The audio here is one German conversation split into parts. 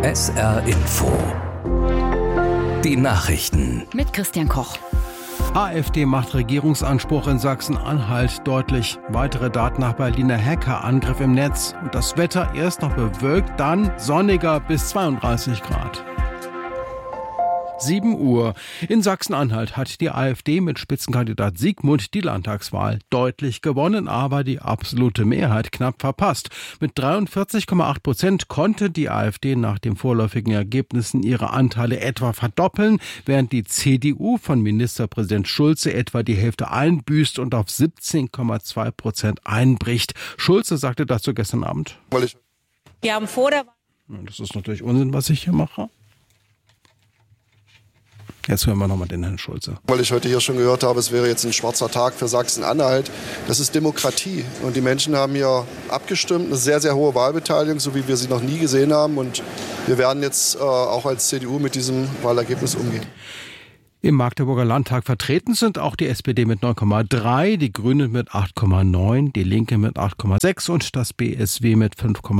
SR Info. Die Nachrichten. Mit Christian Koch. AfD macht Regierungsanspruch in Sachsen-Anhalt deutlich. Weitere Daten nach Berliner Hackerangriff im Netz. Und das Wetter erst noch bewölkt, dann sonniger bis 32 Grad. 7 Uhr. In Sachsen-Anhalt hat die AfD mit Spitzenkandidat Siegmund die Landtagswahl deutlich gewonnen, aber die absolute Mehrheit knapp verpasst. Mit 43,8% konnte die AfD nach den vorläufigen Ergebnissen ihre Anteile etwa verdoppeln, während die CDU von Ministerpräsident Schulze etwa die Hälfte einbüßt und auf 17,2% einbricht. Schulze sagte dazu gestern Abend: Wir haben vor der Wahl. Das ist natürlich Unsinn, was ich hier mache. Jetzt hören wir nochmal den Herrn Schulze. Weil ich heute hier schon gehört habe, es wäre jetzt ein schwarzer Tag für Sachsen-Anhalt. Das ist Demokratie. Und die Menschen haben hier abgestimmt. Eine sehr, sehr hohe Wahlbeteiligung, so wie wir sie noch nie gesehen haben. Und wir werden jetzt auch als CDU mit diesem Wahlergebnis umgehen. Im Magdeburger Landtag vertreten sind auch die SPD mit 9,3, die Grünen mit 8,9, die Linke mit 8,6 und das BSW mit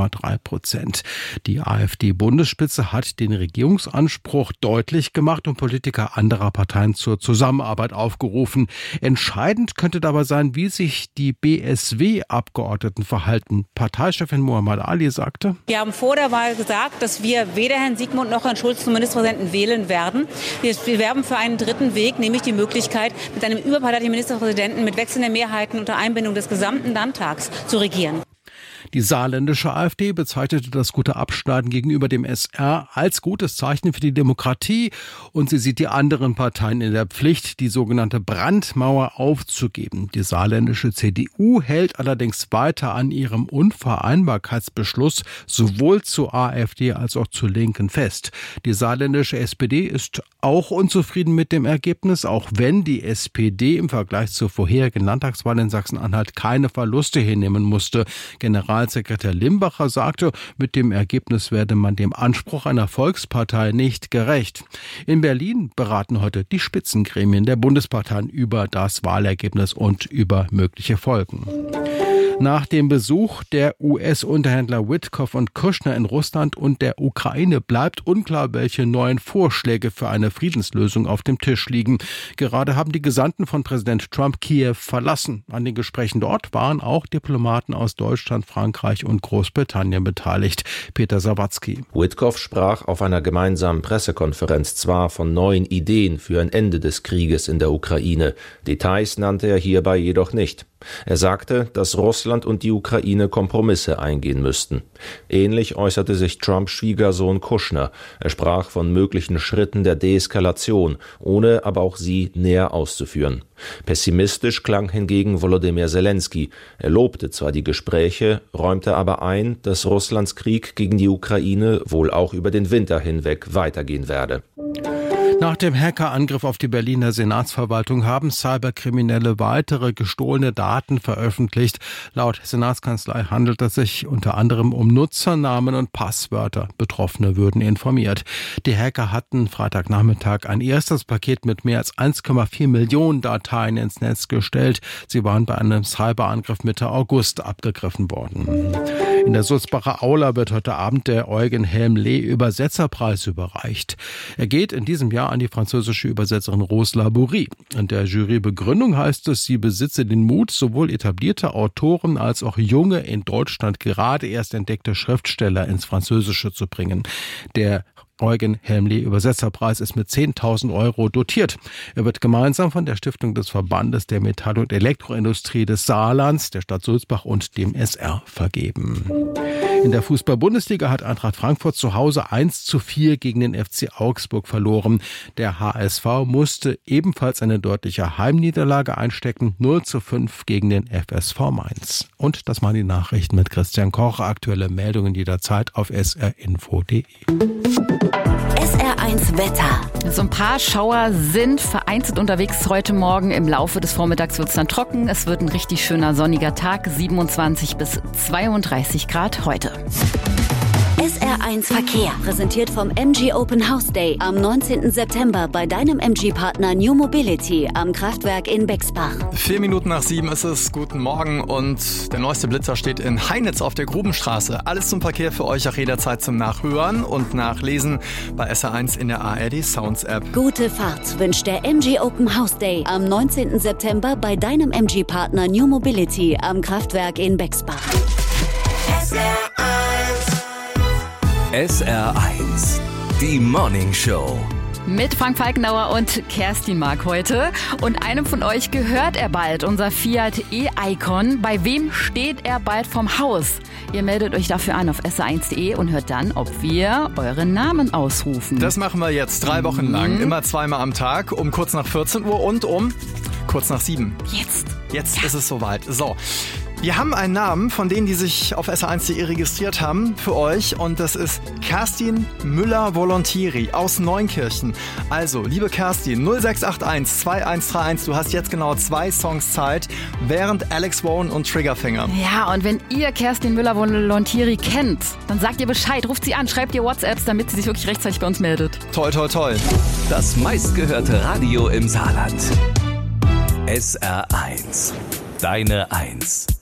5,3%. Die AfD-Bundesspitze hat den Regierungsanspruch deutlich gemacht und Politiker anderer Parteien zur Zusammenarbeit aufgerufen. Entscheidend könnte dabei sein, wie sich die BSW-Abgeordneten verhalten. Parteichefin Muhammad Ali sagte: Wir haben vor der Wahl gesagt, dass wir weder Herrn Siegmund noch Herrn Schulz zum Ministerpräsidenten wählen werden. Wir werben für einen dritten Weg, nämlich die Möglichkeit, mit einem überparteilichen Ministerpräsidenten mit wechselnden Mehrheiten unter Einbindung des gesamten Landtags zu regieren. Die saarländische AfD bezeichnete das gute Abschneiden gegenüber dem SR als gutes Zeichen für die Demokratie und sie sieht die anderen Parteien in der Pflicht, die sogenannte Brandmauer aufzugeben. Die saarländische CDU hält allerdings weiter an ihrem Unvereinbarkeitsbeschluss sowohl zur AfD als auch zur Linken fest. Die saarländische SPD ist auch unzufrieden mit dem Ergebnis, auch wenn die SPD im Vergleich zur vorherigen Landtagswahl in Sachsen-Anhalt keine Verluste hinnehmen musste. Generalsekretär Limbacher sagte, mit dem Ergebnis werde man dem Anspruch einer Volkspartei nicht gerecht. In Berlin beraten heute die Spitzengremien der Bundesparteien über das Wahlergebnis und über mögliche Folgen. Nach dem Besuch der US-Unterhändler Witkoff und Kushner in Russland und der Ukraine bleibt unklar, welche neuen Vorschläge für eine Friedenslösung auf dem Tisch liegen. Gerade haben die Gesandten von Präsident Trump Kiew verlassen. An den Gesprächen dort waren auch Diplomaten aus Deutschland, Frankreich und Großbritannien beteiligt. Peter Sawatzki. Witkoff sprach auf einer gemeinsamen Pressekonferenz zwar von neuen Ideen für ein Ende des Krieges in der Ukraine. Details nannte er hierbei jedoch nicht. Er sagte, dass Russland und die Ukraine Kompromisse eingehen müssten. Ähnlich äußerte sich Trumps Schwiegersohn Kushner. Er sprach von möglichen Schritten der Deeskalation, ohne aber auch sie näher auszuführen. Pessimistisch klang hingegen Volodymyr Zelensky. Er lobte zwar die Gespräche, räumte aber ein, dass Russlands Krieg gegen die Ukraine wohl auch über den Winter hinweg weitergehen werde. Nach dem Hackerangriff auf die Berliner Senatsverwaltung haben Cyberkriminelle weitere gestohlene Daten veröffentlicht. Laut Senatskanzlei handelt es sich unter anderem um Nutzernamen und Passwörter. Betroffene würden informiert. Die Hacker hatten Freitagnachmittag ein erstes Paket mit mehr als 1,4 Millionen Dateien ins Netz gestellt. Sie waren bei einem Cyberangriff Mitte August abgegriffen worden. In der Sulzbacher Aula wird heute Abend der Eugen Helmle-Übersetzerpreis überreicht. Er geht in diesem Jahr an die französische Übersetzerin Rose Labourie. In der Jurybegründung heißt es, sie besitze den Mut, sowohl etablierte Autoren als auch junge, in Deutschland gerade erst entdeckte Schriftsteller ins Französische zu bringen. Der Eugen Helmle-Übersetzerpreis ist mit 10.000 € dotiert. Er wird gemeinsam von der Stiftung des Verbandes der Metall- und Elektroindustrie des Saarlands, der Stadt Sulzbach und dem SR vergeben. In der Fußball-Bundesliga hat Eintracht Frankfurt zu Hause 1:4 gegen den FC Augsburg verloren. Der HSV musste ebenfalls eine deutliche Heimniederlage einstecken, 0:5 gegen den FSV Mainz. Und das waren die Nachrichten mit Christian Koch. Aktuelle Meldungen jederzeit auf srinfo.de. SR1 Wetter. So ein paar Schauer sind vereinzelt unterwegs heute Morgen. Im Laufe des Vormittags wird es dann trocken. Es wird ein richtig schöner sonniger Tag, 27 bis 32 Grad heute. SR SR1 Verkehr, präsentiert vom MG Open House Day am 19. September bei deinem MG-Partner New Mobility am Kraftwerk in Bexbach. 4 Minuten nach 7 ist es. Guten Morgen und der neueste Blitzer steht in Heinitz auf der Grubenstraße. Alles zum Verkehr für euch auch jederzeit zum Nachhören und Nachlesen bei SR1 in der ARD Sounds App. Gute Fahrt wünscht der MG Open House Day am 19. September bei deinem MG-Partner New Mobility am Kraftwerk in Bexbach. SR1, die Morning Show. Mit Frank Falkenauer und Kerstin Mark heute. Und einem von euch gehört er bald, unser Fiat E-Icon. Bei wem steht er bald vom Haus? Ihr meldet euch dafür an auf sr1.de und hört dann, ob wir euren Namen ausrufen. Das machen wir jetzt 3 Wochen lang, immer 2-mal am Tag, um kurz nach 14 Uhr und um kurz nach 7. Jetzt ist es soweit. So. Wir haben einen Namen von denen, die sich auf sr1.de registriert haben, für euch. Und das ist Kerstin Müller-Volontieri aus Neunkirchen. Also, liebe Kerstin, 0681 2131, du hast jetzt genau 2 Songs Zeit, während Alex Warren und Triggerfinger. Ja, und wenn ihr Kerstin Müller-Volontieri kennt, dann sagt ihr Bescheid, ruft sie an, schreibt ihr WhatsApps, damit sie sich wirklich rechtzeitig bei uns meldet. Toll, toll, toll. Das meistgehörte Radio im Saarland. SR1, deine 1.